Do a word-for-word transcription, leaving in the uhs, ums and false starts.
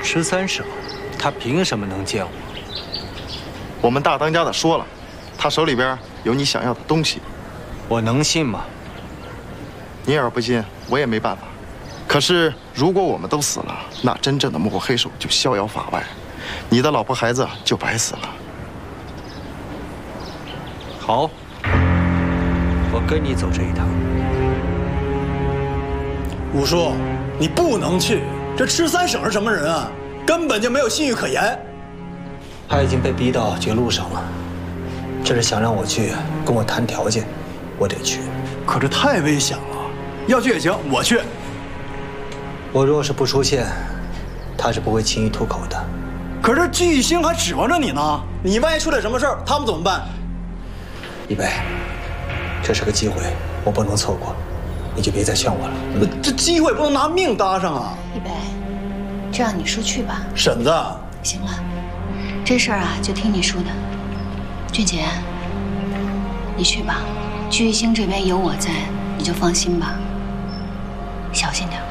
十三省，他凭什么能见我？ 我们大当家的说了，他手里边有你想要的东西。 我能信吗？ 你要是不信，我也没办法。可是如果我们都死了，那真正的幕后黑手就逍遥法外，你的老婆孩子就白死了。 好，我跟你走这一趟。 五叔，你不能去，这吃三省是什么人啊？根本就没有信誉可言。 他已经被逼到绝路上了，这是想让我去跟我谈条件，我得去。 可这太危险了，要去也行，我去。 我若是不出现，他是不会轻易吐口的。 可是巨星还指望着你呢，你万一出点什么事儿，他们怎么办？ 一北，这是个机会，我不能错过，你就别再劝我了。 嗯、这机会不能拿命搭上啊！ 一北，这样你叔去吧。 婶子， 行了，这事儿啊就听你叔的。俊杰，你去吧，巨星这边有我在，你就放心吧，小心点。